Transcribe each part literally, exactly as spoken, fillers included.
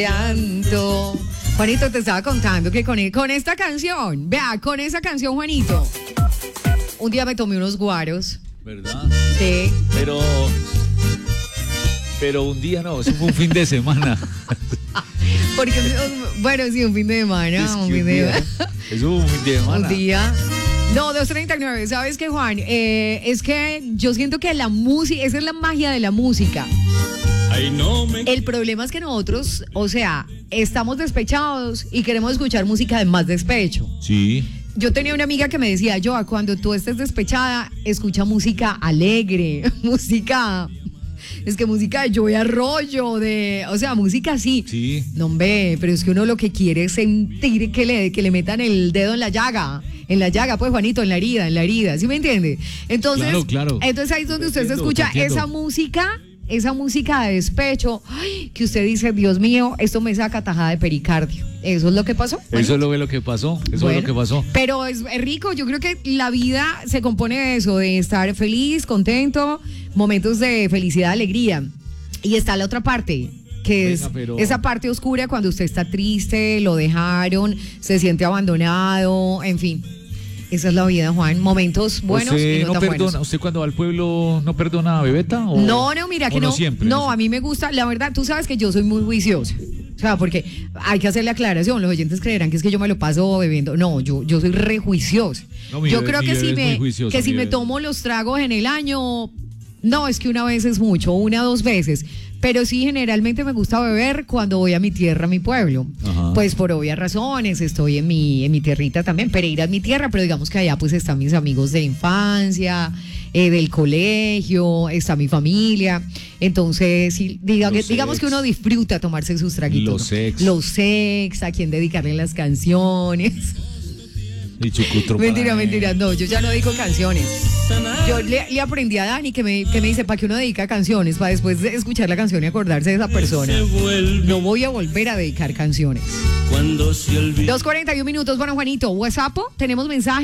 Llanto. Juanito, te estaba contando que con, con esta canción, vea, con esa canción, Juanito, un día me tomé unos guaros. ¿Verdad? Sí. Pero, pero un día no, eso fue un fin de semana. Porque, bueno, sí, un fin de semana, Es que un fin de día, eso fue un fin de semana. Un día. No, dos treinta y nueve. ¿Sabes qué, Juan? Eh, es que yo siento que la música, esa es la magia de la música. Ay, no me... El problema es que nosotros, o sea, estamos despechados y queremos escuchar música de más despecho. Sí. Yo tenía una amiga que me decía, Joa, cuando tú estés despechada, escucha música alegre, música, es que música de Joey Arroyo, de, o sea, música así. Sí. No, hombre, pero es que uno lo que quiere es sentir que le, que le metan el dedo en la llaga, en la llaga, pues, Juanito, en la herida, en la herida, ¿sí me entiende? Entonces, Claro, claro. entonces ahí es donde Te usted se entiendo, escucha te entiendo. esa música, esa música de despecho, ay, que usted dice, Dios mío, esto me saca tajada de pericardio. Eso es lo que pasó. Eso es lo, lo que pasó. Eso Bueno, es lo que pasó. Pero es, es rico, yo creo que la vida se compone de eso, de estar feliz, contento, momentos de felicidad, alegría. Y está la otra parte, que es Venga, pero- esa parte oscura cuando usted está triste, lo dejaron, se siente abandonado, en fin. Esa es la vida, Juan. Momentos buenos ¿Usted y no, no tan perdona? buenos. ¿Usted cuando va al pueblo no perdona a Bebeta? O, No, no, mira o que no. siempre? No, a mí me gusta, la verdad, tú sabes que yo soy muy juiciosa. O sea, porque hay que hacerle aclaración. Los oyentes creerán que es que yo me lo paso bebiendo. No, yo, yo soy re juiciosa. No, mi yo bebé- creo mi que bebé si es muy me, juicioso, que mi si me bebé. tomo los tragos en el año, no, es que una vez es mucho, una o dos veces. Pero sí, generalmente me gusta beber cuando voy a mi tierra, a mi pueblo. Ajá. Pues por obvias razones, estoy en mi, en mi tierrita también. Pereira es mi tierra, pero digamos que allá pues están mis amigos de infancia, eh, del colegio, está mi familia. Entonces, sí, diga que, Los digamos ex. que uno disfruta tomarse sus traguitos. Los ex. Los ex, a quien dedicarle las canciones. Y chucutro para Mentira, él. mentira, no, yo ya no dedico canciones. Yo le, le aprendí a Dani que me, que me dice, ¿para qué uno dedica canciones? Para después de escuchar la canción y acordarse de esa persona. Se vuelve No voy a volver a dedicar canciones. cuando se olvida. dos cuarenta y uno minutos, bueno, Juanito, ¿WhatsApp? ¿Tenemos mensaje?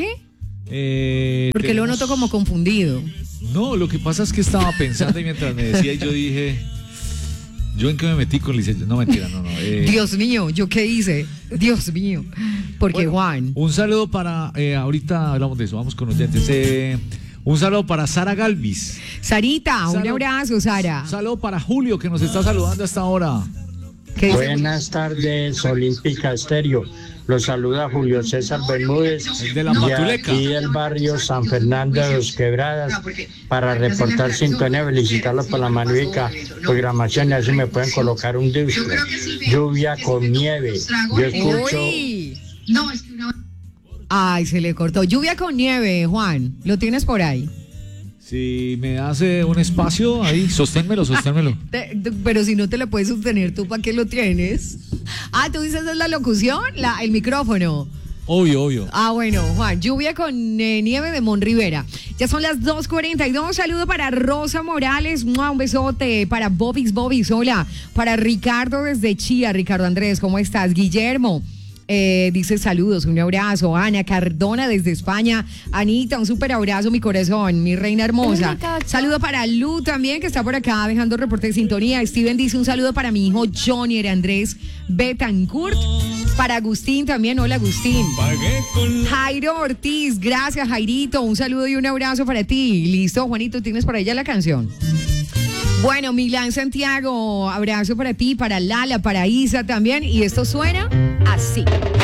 Eh, Porque lo tenemos- noto como confundido. No, lo que pasa es que estaba pensando y mientras me decía y yo dije, ¿yo en qué me metí con licencia? No, mentira, no, no. eh, Dios mío, ¿yo qué hice? Dios mío. Porque bueno, Juan, Un saludo para, eh, ahorita hablamos de eso, vamos con oyentes. Eh, un saludo para Sara Galvis. Sarita, un Salud. abrazo, Sara. Un saludo para Julio que nos está saludando hasta ahora. ¿Qué dice? Buenas tardes, Olímpica Estéreo. Los saluda Julio César Bermúdez, El de la de Matuleca. aquí del barrio San Fernando de Los Quebradas, para reportar sintonía, felicitarlos por la magnífica programación, y así me pueden colocar un disco. Lluvia con nieve. Yo escucho. Uy. Ay, se le cortó. Lluvia con nieve, Juan. ¿Lo tienes por ahí? Si me hace un espacio ahí, sosténmelo, sosténmelo. Te- te- pero si no te lo puedes sostener, ¿tú para qué lo tienes? Ah, tú dices es la locución, la, el micrófono. Obvio, obvio. Ah, bueno, Juan, lluvia con eh, nieve de Mon Rivera. Ya son las dos cuarenta y dos. Saludo para Rosa Morales. ¡Mua! Un besote para Bobix Bobix. Hola. Para Ricardo desde Chía. Ricardo Andrés, ¿cómo estás? Guillermo. Eh, dice saludos, un abrazo. Ana Cardona desde España. Anita, un súper abrazo, mi corazón, mi reina hermosa. Saludo para Lu también, que está por acá dejando reporte de sintonía. Steven dice un saludo para mi hijo Johnny Andrés Betancourt. Para Agustín también, hola Agustín. Pagué con la... Jairo Ortiz, gracias Jairito, un saludo y un abrazo para ti. Listo, Juanito, ¿tienes por ella la canción? Bueno, Milán Santiago, abrazo para ti, para Lala, para Isa también. Y esto suena así.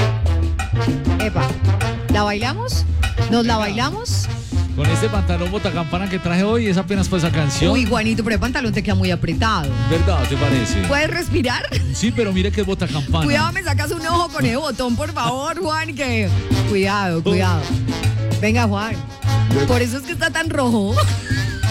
Epa, ¿la bailamos? ¿Nos la bailamos? Con este pantalón botacampana que traje hoy, es apenas para esa canción. Uy, Juanito, pero el pantalón te queda muy apretado. ¿Verdad? ¿Te parece? ¿Puedes respirar? Sí, pero mire que es botacampana. Cuidado, me sacas un ojo con el botón, por favor, Juan, que... Cuidado, cuidado. Venga, Juan. Por eso es que está tan rojo.